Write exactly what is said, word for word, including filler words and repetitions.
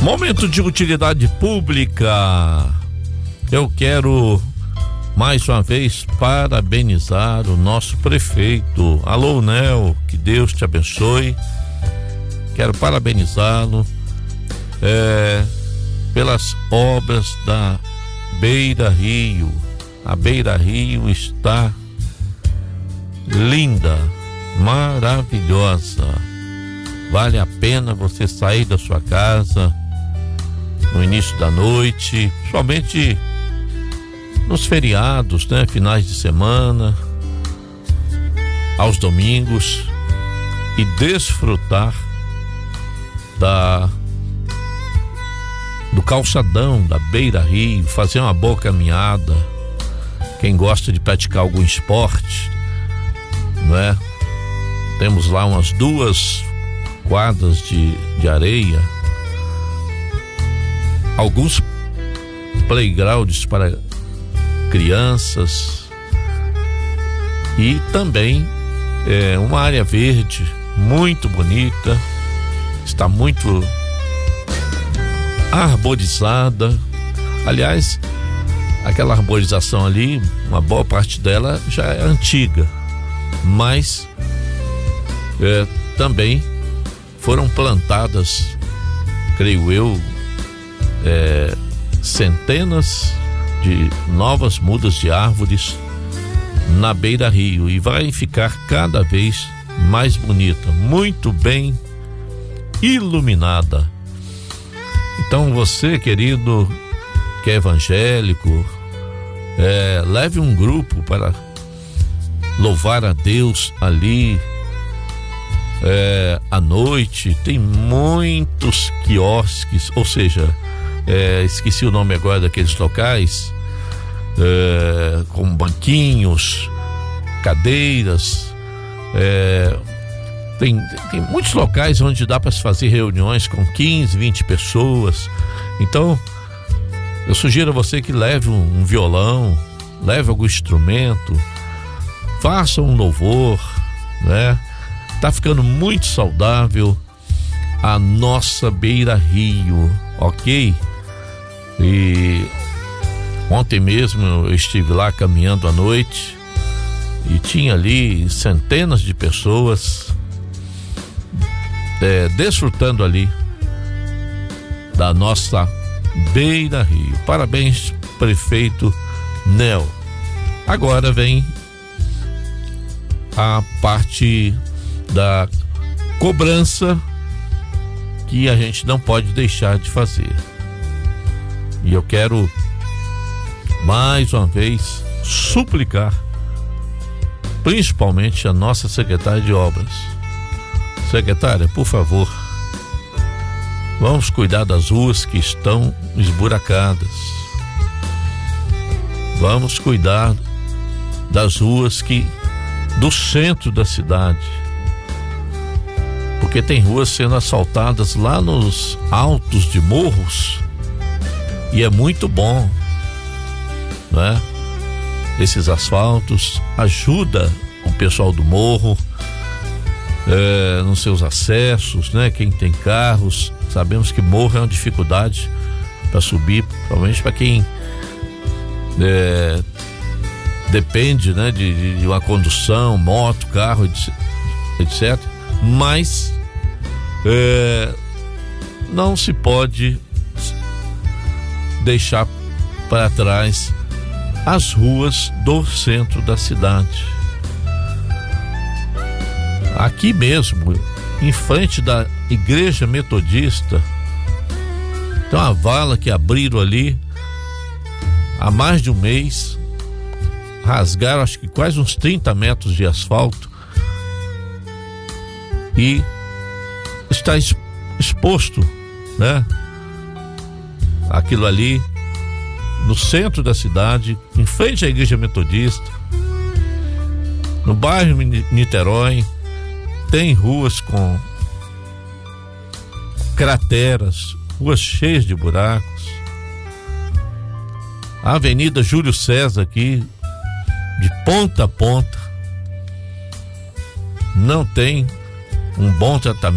Momento de utilidade pública. Eu quero mais uma vez parabenizar o nosso prefeito. Alô, Nel, que Deus te abençoe. Quero parabenizá-lo é, pelas obras da Beira Rio. A Beira Rio está linda, maravilhosa. Vale a pena você sair da sua casa no início da noite, somente nos feriados, né? Finais de semana, aos domingos, e desfrutar da do calçadão da Beira Rio, fazer uma boa caminhada. Quem gosta de praticar algum esporte, não é? Temos lá umas duas quadras de, de areia, alguns playgrounds para crianças e também é, uma área verde muito bonita, está muito arborizada. Aliás, aquela arborização ali, uma boa parte dela já é antiga, mas é, também foram plantadas, creio eu, é, centenas de novas mudas de árvores na Beira Rio, e vai ficar cada vez mais bonita, muito bem iluminada. Então você, querido, que é evangélico, é, leve um grupo para louvar a Deus ali. É, à noite tem muitos quiosques, ou seja, é, esqueci o nome agora daqueles locais, é, com banquinhos, cadeiras, é, tem, tem muitos locais onde dá para se fazer reuniões com quinze, vinte pessoas. Então eu sugiro a você que leve um, um violão, leve algum instrumento, faça um louvor, né? Tá ficando muito saudável a nossa Beira Rio, ok? E ontem mesmo eu estive lá caminhando à noite e tinha ali centenas de pessoas é, desfrutando ali da nossa Beira Rio. Parabéns, prefeito Nel. Agora vem a parte da cobrança que a gente não pode deixar de fazer. E eu quero mais uma vez suplicar, principalmente a nossa secretária de obras. Secretária, por favor, vamos cuidar das ruas que estão esburacadas. Vamos cuidar das ruas que do centro da cidade, porque tem ruas sendo asfaltadas lá nos altos de morros, e é muito bom, né? Esses asfaltos ajuda o pessoal do morro é, nos seus acessos, né? Quem tem carros, sabemos que morro é uma dificuldade para subir, provavelmente para quem é, depende, né? De, de uma condução, moto, carro, etcétera. Mas é, não se pode deixar para trás as ruas do centro da cidade. Aqui mesmo, em frente da Igreja Metodista, tem uma vala que abriram ali há mais de um mês, rasgaram acho que quase uns trinta metros de asfalto, e está exposto, né? Aquilo ali no centro da cidade, em frente à Igreja Metodista, no bairro Niterói, tem ruas com crateras, ruas cheias de buracos. A Avenida Júlio César aqui, de ponta a ponta, não tem um bom tratamento.